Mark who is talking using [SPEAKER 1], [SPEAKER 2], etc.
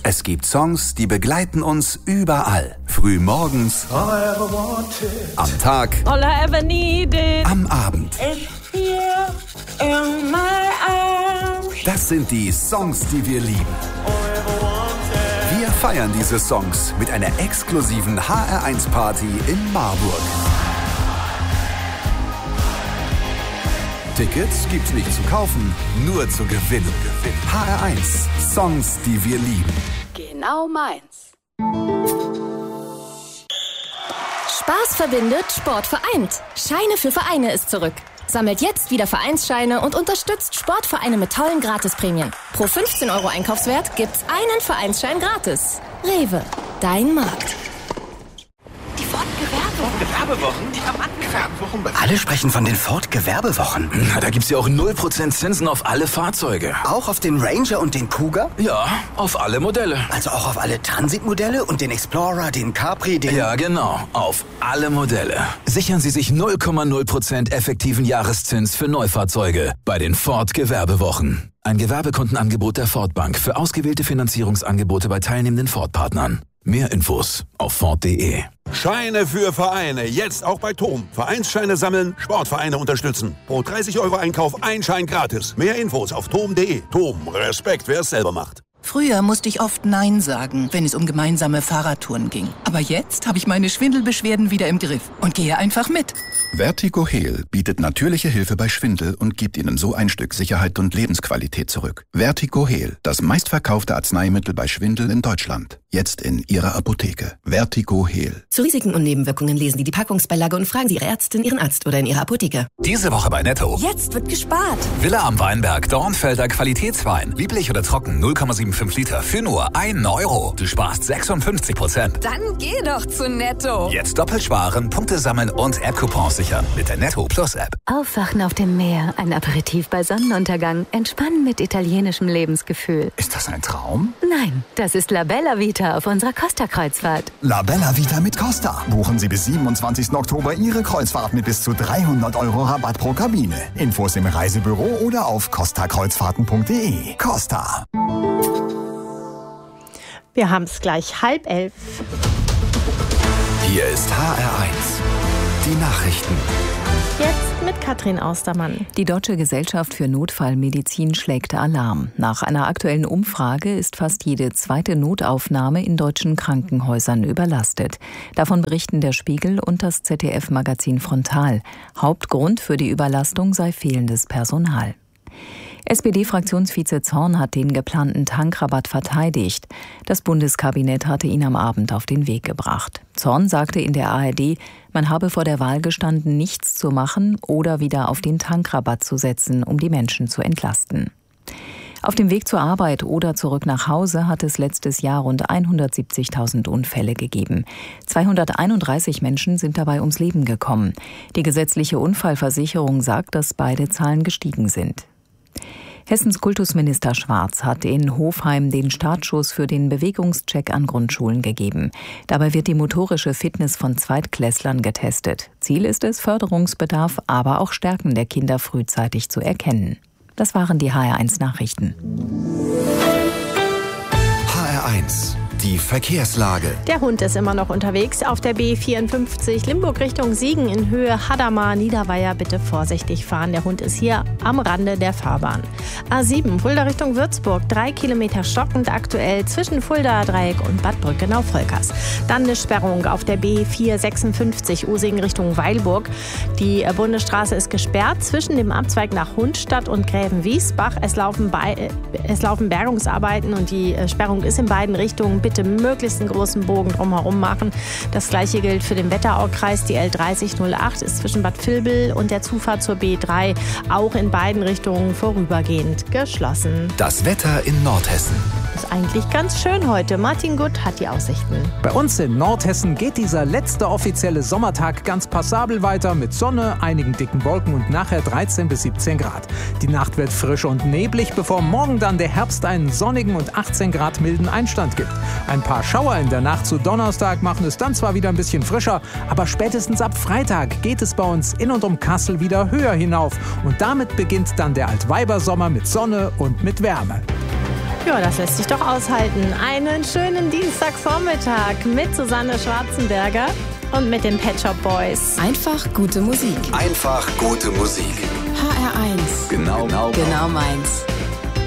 [SPEAKER 1] Es gibt Songs, die begleiten uns überall. Früh morgens, am Tag,
[SPEAKER 2] All I ever needed,
[SPEAKER 1] am Abend.
[SPEAKER 2] here in my arms.
[SPEAKER 1] Das sind die Songs, die wir lieben. Wir feiern diese Songs mit einer exklusiven HR1-Party in Marburg. Tickets gibt's nicht zu kaufen, nur zu gewinnen. HR1, Songs, die wir lieben.
[SPEAKER 3] Genau meins. Spaß verbindet, Sport vereint. Scheine für Vereine ist zurück. Sammelt jetzt wieder Vereinsscheine und unterstützt Sportvereine mit tollen Gratisprämien. Pro 15 € Einkaufswert gibt's einen Vereinsschein gratis. Rewe, dein Markt.
[SPEAKER 4] Die Ford-Gewerbewochen? Die Gewerbewochen?
[SPEAKER 5] Alle sprechen von den Ford-Gewerbewochen.
[SPEAKER 6] Na, da gibt's ja auch 0% Zinsen auf alle Fahrzeuge.
[SPEAKER 5] Auch auf den Ranger und den Kuga?
[SPEAKER 6] Ja, auf alle Modelle.
[SPEAKER 5] Also auch auf alle Transitmodelle und den Explorer, den Capri, den...
[SPEAKER 6] Ja, genau. Auf alle Modelle. Sichern Sie sich 0,0% effektiven Jahreszins für Neufahrzeuge bei den Ford-Gewerbewochen. Ein Gewerbekundenangebot der Ford Bank für ausgewählte Finanzierungsangebote bei teilnehmenden Ford-Partnern. Mehr Infos auf Ford.de.
[SPEAKER 7] Scheine für Vereine, jetzt auch bei TOM. Vereinsscheine sammeln, Sportvereine unterstützen. Pro 30 € Einkauf ein Schein gratis. Mehr Infos auf tom.de. TOM, Respekt, wer es selber macht.
[SPEAKER 8] Früher musste ich oft Nein sagen, wenn es um gemeinsame Fahrradtouren ging. Aber jetzt habe ich meine Schwindelbeschwerden wieder im Griff und gehe einfach mit.
[SPEAKER 9] Vertigo Heal bietet natürliche Hilfe bei Schwindel und gibt Ihnen so ein Stück Sicherheit und Lebensqualität zurück. Vertigo Heal, das meistverkaufte Arzneimittel bei Schwindel in Deutschland. Jetzt in Ihrer Apotheke. Vertigo Heal.
[SPEAKER 10] Zu Risiken und Nebenwirkungen lesen Sie die Packungsbeilage und fragen Sie Ihre Ärztin, Ihren Arzt oder in Ihrer Apotheke.
[SPEAKER 1] Diese Woche bei Netto.
[SPEAKER 3] Jetzt wird gespart.
[SPEAKER 1] Villa am Weinberg, Dornfelder Qualitätswein. Lieblich oder trocken, 0,75 Liter für nur 1 €. Du sparst 56%.
[SPEAKER 3] Dann geh doch zu Netto.
[SPEAKER 1] Jetzt doppelt sparen, Punkte sammeln und App-Coupons sichern mit der Netto Plus App.
[SPEAKER 11] Aufwachen auf dem Meer, ein Aperitif bei Sonnenuntergang, entspannen mit italienischem Lebensgefühl.
[SPEAKER 9] Ist das ein Traum?
[SPEAKER 11] Nein, das ist La Bella Vita auf unserer Costa-Kreuzfahrt.
[SPEAKER 9] La Bella Vita mit Costa. Buchen Sie bis 27. Oktober Ihre Kreuzfahrt mit bis zu 300 € Rabatt pro Kabine. Infos im Reisebüro oder auf costakreuzfahrten.de. Costa.
[SPEAKER 2] Wir haben es gleich 10:30.
[SPEAKER 1] Hier ist HR1. Die Nachrichten.
[SPEAKER 2] Jetzt mit Katrin Austermann.
[SPEAKER 12] Die Deutsche Gesellschaft für Notfallmedizin schlägt Alarm. Nach einer aktuellen Umfrage ist fast jede zweite Notaufnahme in deutschen Krankenhäusern überlastet. Davon berichten der Spiegel und das ZDF-Magazin Frontal. Hauptgrund für die Überlastung sei fehlendes Personal. SPD-Fraktionsvize Zorn hat den geplanten Tankrabatt verteidigt. Das Bundeskabinett hatte ihn am Abend auf den Weg gebracht. Zorn sagte in der ARD, man habe vor der Wahl gestanden, nichts zu machen oder wieder auf den Tankrabatt zu setzen, um die Menschen zu entlasten. Auf dem Weg zur Arbeit oder zurück nach Hause hat es letztes Jahr rund 170.000 Unfälle gegeben. 231 Menschen sind dabei ums Leben gekommen. Die gesetzliche Unfallversicherung sagt, dass beide Zahlen gestiegen sind. Hessens Kultusminister Schwarz hat in Hofheim den Startschuss für den Bewegungscheck an Grundschulen gegeben. Dabei wird die motorische Fitness von Zweitklässlern getestet. Ziel ist es, Förderungsbedarf, aber auch Stärken der Kinder frühzeitig zu erkennen. Das waren die HR1 Nachrichten.
[SPEAKER 1] HR1. Die Verkehrslage.
[SPEAKER 2] Der Hund ist immer noch unterwegs auf der B54 Limburg Richtung Siegen in Höhe Hadamar, Niederweiher. Bitte vorsichtig fahren. Der Hund ist hier am Rande der Fahrbahn. A7 Fulda Richtung Würzburg. 3 Kilometer stockend aktuell zwischen Fulda Dreieck und Bad Brückenau-Volkers. Dann eine Sperrung auf der B456 Usingen Richtung Weilburg. Die Bundesstraße ist gesperrt zwischen dem Abzweig nach Hundstadt und Gräven-Wiesbach. Es laufen Bergungsarbeiten und die Sperrung ist in beiden Richtungen. Bitte möglichst einen großen Bogen drumherum machen. Das gleiche gilt für den Wetteraukreis. Die L3008 ist zwischen Bad Vilbel und der Zufahrt zur B3 auch in beiden Richtungen vorübergehend geschlossen.
[SPEAKER 1] Das Wetter in Nordhessen.
[SPEAKER 2] Ist eigentlich ganz schön heute. Martin Gutt hat die Aussichten.
[SPEAKER 13] Bei uns in Nordhessen geht dieser letzte offizielle Sommertag ganz passabel weiter mit Sonne, einigen dicken Wolken und nachher 13 bis 17 Grad. Die Nacht wird frisch und neblig, bevor morgen dann der Herbst einen sonnigen und 18 Grad milden Einstand gibt. Ein paar Schauer in der Nacht zu Donnerstag machen es dann zwar wieder ein bisschen frischer, aber spätestens ab Freitag geht es bei uns in und um Kassel wieder höher hinauf. Und damit beginnt dann der Altweibersommer mit Sonne und mit Wärme.
[SPEAKER 2] Ja, das lässt sich doch aushalten. Einen schönen Dienstagvormittag mit Susanne Schwarzenberger und mit den Pet Shop Boys.
[SPEAKER 10] Einfach gute Musik.
[SPEAKER 1] Einfach gute Musik.
[SPEAKER 10] HR1.
[SPEAKER 1] Genau
[SPEAKER 10] meins.